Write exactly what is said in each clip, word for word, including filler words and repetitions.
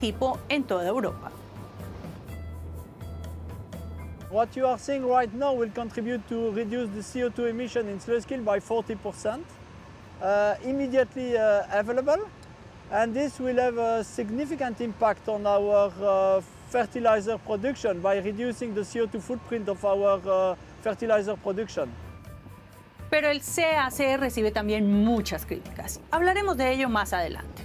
tipo en toda Europa. What you are seeing right now will contribute to reduce the C O two emission in Sluiskil by forty percent, uh, immediately uh, available, and this will have a significant impact on our uh, fertilizer production by reducing the C O two footprint of our uh, fertilizer production. Pero el C A C recibe también muchas críticas. Hablaremos de ello más adelante.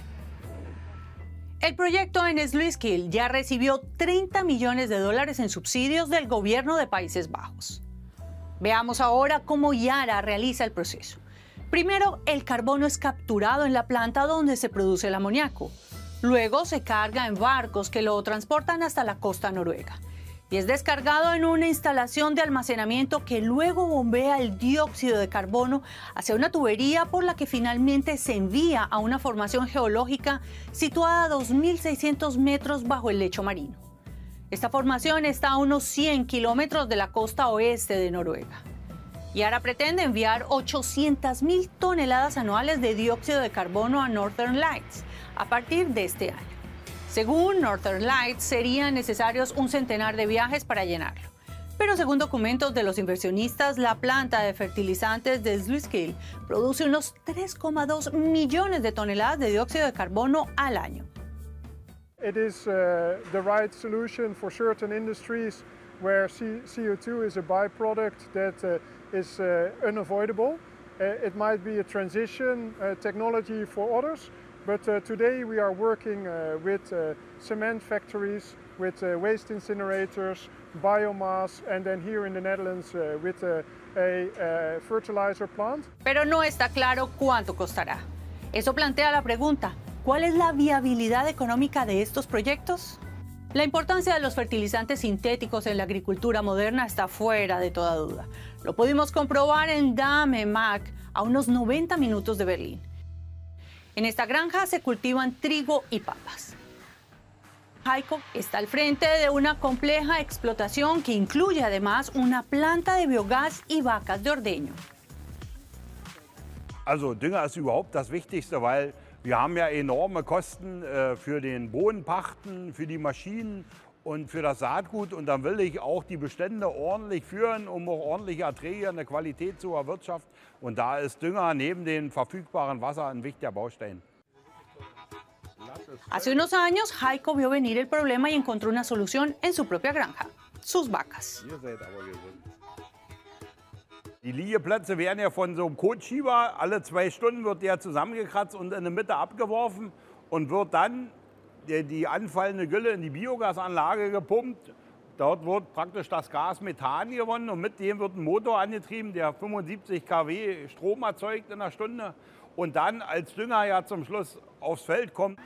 El proyecto en Sluiskil ya recibió treinta millones de dólares en subsidios del gobierno de Países Bajos. Veamos ahora cómo Yara realiza el proceso. Primero, el carbono es capturado en la planta donde se produce el amoníaco. Luego se carga en barcos que lo transportan hasta la costa noruega. Y es descargado en una instalación de almacenamiento que luego bombea el dióxido de carbono hacia una tubería por la que finalmente se envía a una formación geológica situada a dos mil seiscientos metros bajo el lecho marino. Esta formación está a unos cien kilómetros de la costa oeste de Noruega. Yara pretende enviar ochocientas mil toneladas anuales de dióxido de carbono a Northern Lights a partir de este año. Según Northern Lights, serían necesarios un centenar de viajes para llenarlo. Pero según documentos de los inversionistas, la planta de fertilizantes de Sluiskil produce unos tres coma dos millones de toneladas de dióxido de carbono al año. It is uh, the right solution for certain industries where C O two is a byproduct that uh, is uh, unavoidable. Uh, it might be a transition uh, technology for others. But uh, today we are working uh, with uh, cement factories, with uh, waste incinerators, biomass, and then here in the Netherlands uh, with a, a, a fertilizer plant. Pero no está claro cuánto costará. Eso plantea la pregunta, ¿cuál es la viabilidad económica de estos proyectos? La importancia de los fertilizantes sintéticos en la agricultura moderna está fuera de toda duda. Lo pudimos comprobar en Damme-Mack, a unos noventa minutos de Berlín. En esta granja se cultivan trigo y papas. Heiko está al frente de una compleja explotación que incluye además una planta de biogás y vacas de ordeño. Also Dünger ist überhaupt das Wichtigste, weil wir haben ja enorme Kosten äh, für den Bodenpachten, für die Maschinen und für das Saatgut. Und dann will ich auch die Bestände ordentlich führen, um auch ordentliche Erträge und eine Qualität zu erwirtschaften. Und da ist Dünger neben dem verfügbaren Wasser ein wichtiger Baustein. Hace unos años, Heiko vio venir el problema y encontró una solución en su propia granja, sus vacas. Die Liegeplätze werden ja von so einem Kotschieber, alle zwei Stunden wird der zusammengekratzt und in der Mitte abgeworfen und wird dann die, die anfallende Gülle in die Biogasanlage gepumpt. Dort wird praktisch das Gas Methan gewonnen und mit dem wird ein Motor angetrieben, der fünfundsiebzig Kilowatt Strom erzeugt in einer Stunde und dann als Dünger ja zum Schluss aufs Feld kommt.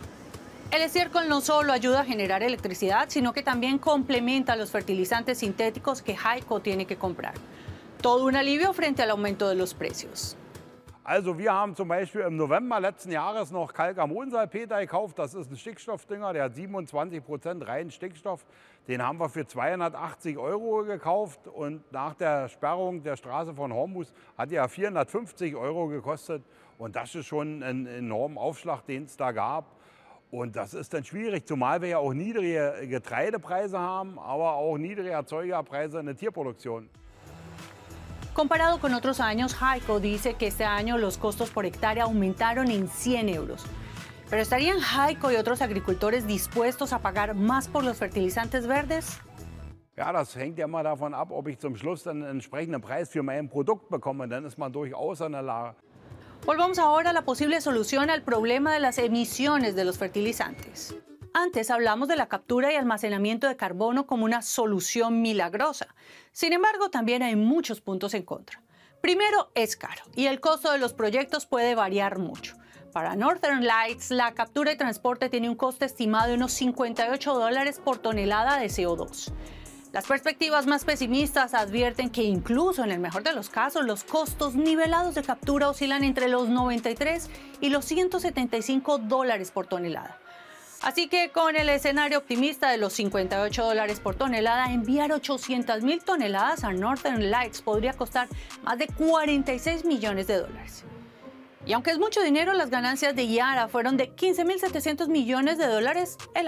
El estiércol no solo ayuda a generar electricidad, sino que también complementa los fertilizantes sintéticos que Heiko tiene que comprar. Todo un alivio frente al aumento de los precios. Also wir haben zum Beispiel im November letzten Jahres noch Kalkamonsalpeter gekauft. Das ist ein Stickstoffdünger, der hat siebenundzwanzig Prozent reinen Stickstoff. Den haben wir für zweihundertachtzig Euro gekauft und nach der Sperrung der Straße von Hormuz hat er vierhundertfünfzig Euro gekostet. Und das ist schon ein enormer Aufschlag, den es da gab. Und das ist dann schwierig, zumal wir ja auch niedrige Getreidepreise haben, aber auch niedrige Erzeugerpreise in der Tierproduktion. Comparado con otros años, Heiko dice que este año los costos por hectárea aumentaron en cien euros. ¿Pero estarían Heiko y otros agricultores dispuestos a pagar más por los fertilizantes verdes? Ja, das hängt ja immer davon ab, ob ich zum Schluss dann einen entsprechenden Preis für mein Produkt bekomme. Dann ist man durchaus in der Lage. Volvamos ahora a la posible solución al problema de las emisiones de los fertilizantes. Antes hablamos de la captura y almacenamiento de carbono como una solución milagrosa. Sin embargo, también hay muchos puntos en contra. Primero, es caro y el costo de los proyectos puede variar mucho. Para Northern Lights, la captura y transporte tiene un coste estimado de unos cincuenta y ocho dólares por tonelada de C O dos. Las perspectivas más pesimistas advierten que incluso en el mejor de los casos, los costos nivelados de captura oscilan entre los noventa y tres y los ciento setenta y cinco dólares por tonelada. Así que con el escenario optimista de los cincuenta y ocho dólares por tonelada, enviar ochocientas mil toneladas a Northern Lights podría costar más de cuarenta y seis millones de dólares. Y aunque es mucho dinero, las ganancias de Yara fueron de quince mil setecientos millones de dólares el